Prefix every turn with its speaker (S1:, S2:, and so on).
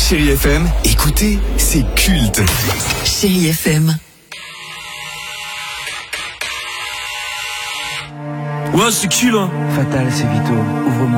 S1: Chérie FM, écoutez, c'est culte.
S2: Chérie FM.
S3: Ouais, c'est cul, hein.
S4: Fatal, c'est Vito. Ouvre-moi.